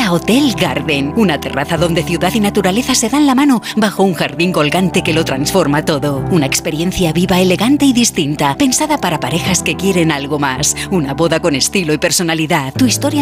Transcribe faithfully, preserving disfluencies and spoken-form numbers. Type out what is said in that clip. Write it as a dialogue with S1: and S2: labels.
S1: Nueva Hotel Garden. Una terraza donde ciudad y naturaleza se dan la mano bajo un jardín colgante que lo transforma todo. Una experiencia viva, elegante y distinta, pensada para parejas que quieren algo más. Una boda con estilo y personalidad. Tu historia